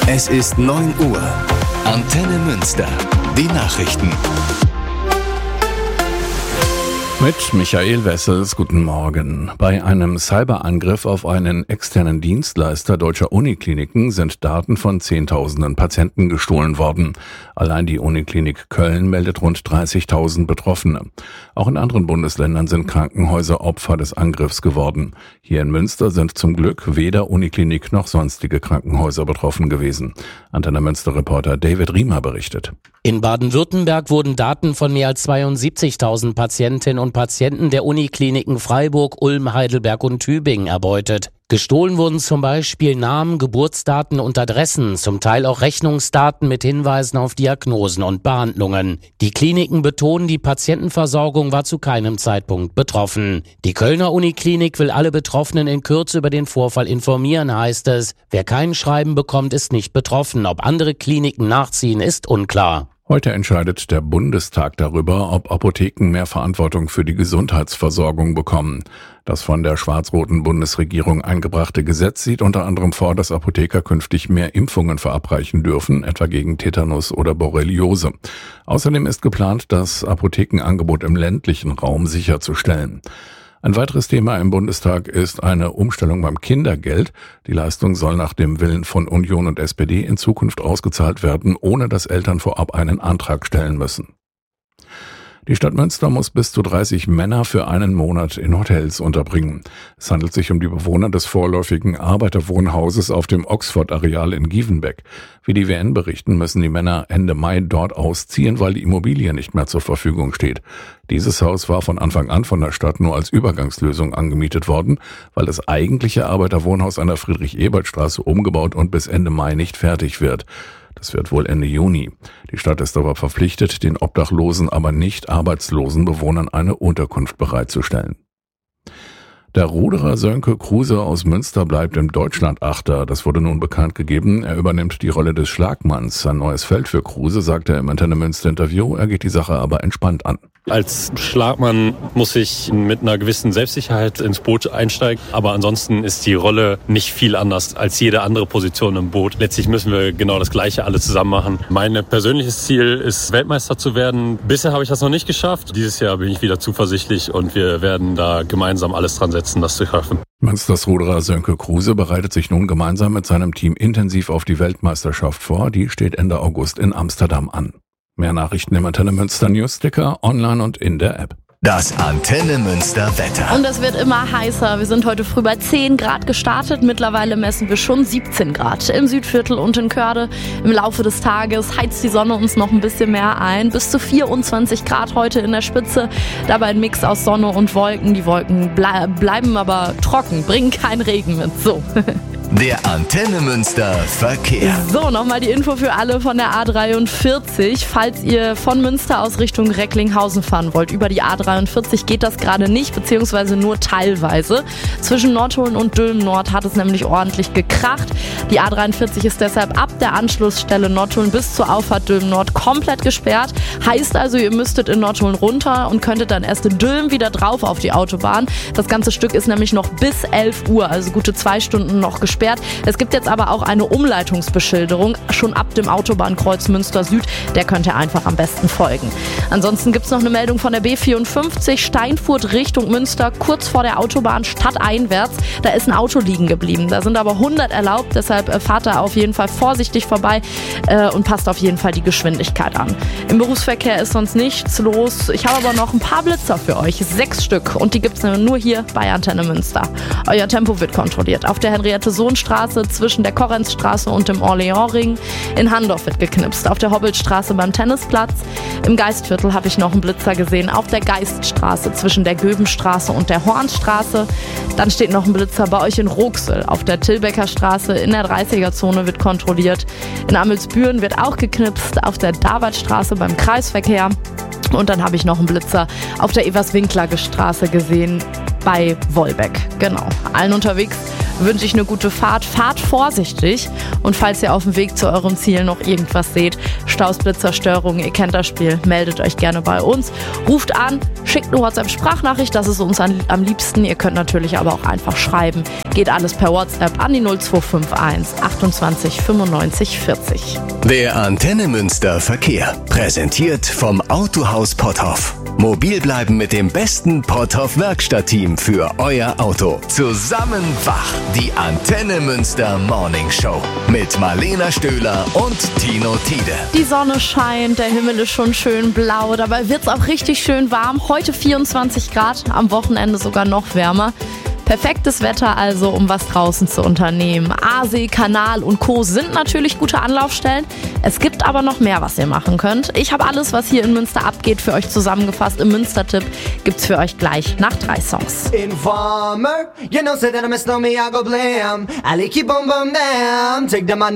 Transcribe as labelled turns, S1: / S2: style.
S1: Es ist 9 Uhr. Antenne Münster. Die Nachrichten.
S2: Mit Michael Wessels, guten Morgen. Bei einem Cyberangriff auf einen externen Dienstleister deutscher Unikliniken sind Daten von Zehntausenden Patienten gestohlen worden. Allein die Uniklinik Köln meldet rund 30.000 Betroffene. Auch in anderen Bundesländern sind Krankenhäuser Opfer des Angriffs geworden. Hier in Münster sind zum Glück weder Uniklinik noch sonstige Krankenhäuser betroffen gewesen. Antenne Münster-Reporter David Riemer berichtet.
S3: In Baden-Württemberg wurden Daten von mehr als 72.000 Patientinnen und Patienten der Unikliniken Freiburg, Ulm, Heidelberg und Tübingen erbeutet. Gestohlen wurden zum Beispiel Namen, Geburtsdaten und Adressen, zum Teil auch Rechnungsdaten mit Hinweisen auf Diagnosen und Behandlungen. Die Kliniken betonen, die Patientenversorgung war zu keinem Zeitpunkt betroffen. Die Kölner Uniklinik will alle Betroffenen in Kürze über den Vorfall informieren, heißt es. Wer kein Schreiben bekommt, ist nicht betroffen. Ob andere Kliniken nachziehen, ist unklar.
S2: Heute entscheidet der Bundestag darüber, ob Apotheken mehr Verantwortung für die Gesundheitsversorgung bekommen. Das von der schwarz-roten Bundesregierung eingebrachte Gesetz sieht unter anderem vor, dass Apotheker künftig mehr Impfungen verabreichen dürfen, etwa gegen Tetanus oder Borreliose. Außerdem ist geplant, das Apothekenangebot im ländlichen Raum sicherzustellen. Ein weiteres Thema im Bundestag ist eine Umstellung beim Kindergeld. Die Leistung soll nach dem Willen von Union und SPD in Zukunft ausgezahlt werden, ohne dass Eltern vorab einen Antrag stellen müssen. Die Stadt Münster muss bis zu 30 Männer für einen Monat in Hotels unterbringen. Es handelt sich um die Bewohner des vorläufigen Arbeiterwohnhauses auf dem Oxford-Areal in Gievenbeck. Wie die WN berichten, müssen die Männer Ende Mai dort ausziehen, weil die Immobilie nicht mehr zur Verfügung steht. Dieses Haus war von Anfang an von der Stadt nur als Übergangslösung angemietet worden, weil das eigentliche Arbeiterwohnhaus an der Friedrich-Ebert-Straße umgebaut und bis Ende Mai nicht fertig wird. Das wird wohl Ende Juni. Die Stadt ist aber verpflichtet, den obdachlosen, aber nicht arbeitslosen Bewohnern eine Unterkunft bereitzustellen. Der Ruderer Sönke Kruse aus Münster bleibt im Deutschlandachter. Das wurde nun bekannt gegeben. Er übernimmt die Rolle des Schlagmanns. Ein neues Feld für Kruse, sagte er im Antenne Münster Interview. Er geht die Sache aber entspannt an.
S4: Als Schlagmann muss ich mit einer gewissen Selbstsicherheit ins Boot einsteigen. Aber ansonsten ist die Rolle nicht viel anders als jede andere Position im Boot. Letztlich müssen wir genau das Gleiche alle zusammen machen. Mein persönliches Ziel ist, Weltmeister zu werden. Bisher habe ich das noch nicht geschafft. Dieses Jahr bin ich wieder zuversichtlich und wir werden da gemeinsam alles dran setzen, das zu schaffen.
S2: Münsters Ruderer Sönke Kruse bereitet sich nun gemeinsam mit seinem Team intensiv auf die Weltmeisterschaft vor. Die steht Ende August in Amsterdam an. Mehr Nachrichten im Antenne Münster Newsticker, online und in der App.
S1: Das Antenne Münster Wetter.
S5: Und es wird immer heißer. Wir sind heute früh bei 10 Grad gestartet. Mittlerweile messen wir schon 17 Grad im Südviertel und in Körde. Im Laufe des Tages heizt die Sonne uns noch ein bisschen mehr ein. Bis zu 24 Grad heute in der Spitze. Dabei ein Mix aus Sonne und Wolken. Die Wolken bleiben aber trocken, bringen keinen Regen mit. So.
S1: Der Antenne Münster Verkehr.
S5: So, nochmal die Info für alle von der A43. Falls ihr von Münster aus Richtung Recklinghausen fahren wollt, über die A43 geht das gerade nicht, beziehungsweise nur teilweise. Zwischen Nordholen und Dülmen Nord hat es nämlich ordentlich gekracht. Die A43 ist deshalb ab der Anschlussstelle Nordholen bis zur Auffahrt Dülmen Nord komplett gesperrt. Heißt also, ihr müsstet in Nordholen runter und könntet dann erst in Dülmen wieder drauf auf die Autobahn. Das ganze Stück ist nämlich noch bis 11 Uhr, also gute 2 Stunden noch gesperrt. Es gibt jetzt aber auch eine Umleitungsbeschilderung, schon ab dem Autobahnkreuz Münster Süd. Der könnt ihr einfach am besten folgen. Ansonsten gibt es noch eine Meldung von der B54 Steinfurt Richtung Münster, kurz vor der Autobahn stadteinwärts. Da ist ein Auto liegen geblieben. Da sind aber 100 erlaubt, deshalb fahrt da auf jeden Fall vorsichtig vorbei und passt auf jeden Fall die Geschwindigkeit an. Im Berufsverkehr ist sonst nichts los. Ich habe aber noch ein paar Blitzer für euch, 6 Stück. Und die gibt es nur hier bei Antenne Münster. Euer Tempo wird kontrolliert. Auf der Henriette-Sohn-Straße zwischen der Korrenzstraße und dem Orléans-Ring. In Handorf wird geknipst. Auf der Hobbelstraße beim Tennisplatz. Im Geistviertel habe ich noch einen Blitzer gesehen. Auf der Geiststraße zwischen der Göbenstraße und der Hornstraße. Dann steht noch ein Blitzer bei euch in Roxel. Auf der Tilbecker Straße in der 30er-Zone wird kontrolliert. In Amelsbüren wird auch geknipst. Auf der Davidstraße beim Kreisverkehr. Und dann habe ich noch einen Blitzer auf der Evers-Winkler-Straße gesehen bei Wolbeck. Genau. Allen unterwegs wünsche ich eine gute Fahrt. Fahrt vorsichtig und falls ihr auf dem Weg zu eurem Ziel noch irgendwas seht, Staus, Blitzerstörungen, ihr kennt das Spiel, meldet euch gerne bei uns. Ruft an, schickt eine WhatsApp-Sprachnachricht, das ist uns am liebsten. Ihr könnt natürlich aber auch einfach schreiben. geht alles per WhatsApp an die 0251 28 95 40.
S1: Der Antenne Münster Verkehr, präsentiert vom Autohaus Potthoff. Mobil bleiben mit dem besten Potthoff-Werkstattteam für euer Auto. Zusammen wach, die Antenne Münster Morning Show mit Marlena Stöhler und Tino Tiede.
S5: Die Sonne scheint, der Himmel ist schon schön blau, dabei wird's auch richtig schön warm. Heute 24 Grad, am Wochenende sogar noch wärmer. Perfektes Wetter also, um was draußen zu unternehmen. Aasee, Kanal und Co. sind natürlich gute Anlaufstellen. Es gibt aber noch mehr, was ihr machen könnt. Ich habe alles, was hier in Münster abgeht, für euch zusammengefasst. Im Münster-Tipp gibt's für euch gleich nach 3 Songs.
S6: Informer, you know, say that I miss no me, I go blam. I like you, boom, boom, damn. Take them on.